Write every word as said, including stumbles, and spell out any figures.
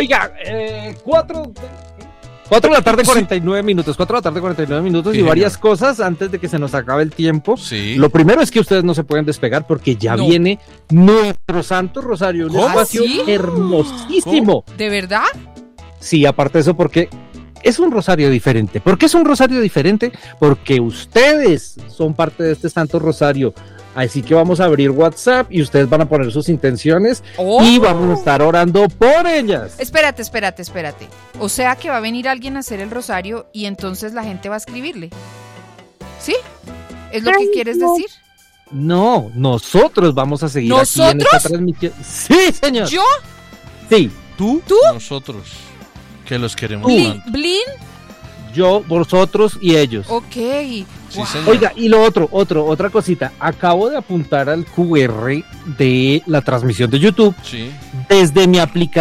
Oiga, eh, cuatro... Cuatro de la tarde, cuarenta y nueve minutos. Cuatro de la tarde, cuarenta y nueve minutos. Sí, y varias señor. cosas antes de que se nos acabe el tiempo. Sí. Lo primero es que ustedes no se pueden despegar porque ya no. viene nuestro Santo Rosario. Un espacio ¿Sí? hermosísimo. ¿De verdad? Sí, aparte de eso, porque es un rosario diferente. ¿Por qué es un rosario diferente? Porque ustedes son parte de este Santo Rosario. Así que vamos a abrir WhatsApp y ustedes van a poner sus intenciones oh. y vamos a estar orando por ellas. Espérate, espérate, espérate. O sea que va a venir alguien a hacer el rosario y entonces la gente va a escribirle. ¿Sí? ¿Es lo que quieres decir? No, nosotros vamos a seguir ¿Nosotros? aquí en esta transmisión. Sí, señor. ¿Yo? Sí. ¿Tú? ¿Tú? Nosotros. Que los queremos Blin, Blin. Yo, vosotros y ellos. Ok. Sí, wow. Oiga, y lo otro, otro, otra cosita. Acabo de apuntar al Q R de la transmisión de YouTube sí. desde mi aplicación.